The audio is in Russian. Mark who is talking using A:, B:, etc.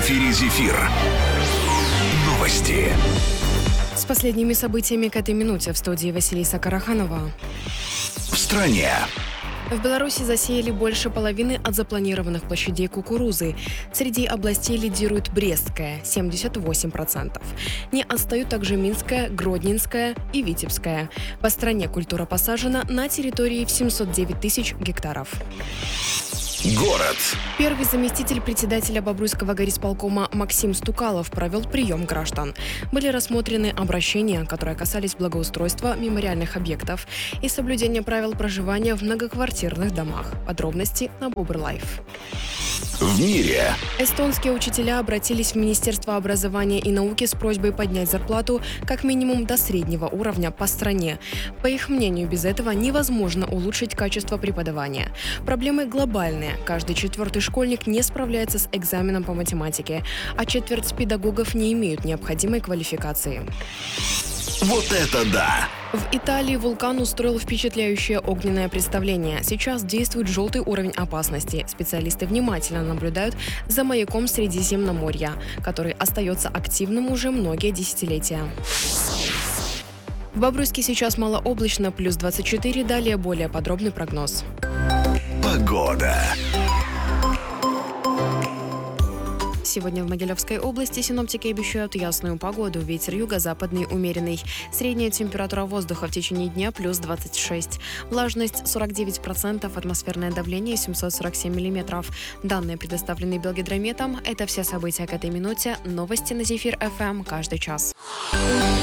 A: эфире «Зефир». Новости.
B: С последними событиями к этой минуте в студии Василиса Караханова.
A: В стране.
B: В Беларуси засеяли больше половины от запланированных площадей кукурузы. Среди областей лидирует Брестская – 78%. Не отстают также Минская, Гродненская и Витебская. По стране культура посажена на территории в 709 тысяч гектаров.
A: Город.
B: Первый заместитель председателя Бобруйского горисполкома Максим Стукалов провел прием граждан. Были рассмотрены обращения, которые касались благоустройства мемориальных объектов и соблюдения правил проживания в многоквартирных домах. Подробности на Бобр-Лайф.
A: В мире.
B: Эстонские учителя обратились в Министерство образования и науки с просьбой поднять зарплату как минимум до среднего уровня по стране. По их мнению, без этого невозможно улучшить качество преподавания. Проблемы глобальные. Каждый четвертый школьник не справляется с экзаменом по математике, а четверть педагогов не имеют необходимой квалификации.
A: Вот это да!
B: В Италии вулкан устроил впечатляющее огненное представление. Сейчас действует желтый уровень опасности. Специалисты внимательно наблюдают за маяком Средиземноморья, который остается активным уже многие десятилетия. В Бобруйске сейчас малооблачно, плюс 24, далее более подробный прогноз.
A: Погода.
B: Сегодня в Могилевской области синоптики обещают ясную погоду. Ветер юго-западный умеренный. Средняя температура воздуха в течение дня плюс 26. Влажность 49%, атмосферное давление 747 миллиметров. Данные предоставлены Белгидрометом. Это все события к этой минуте. Новости на Зефир ФМ каждый час.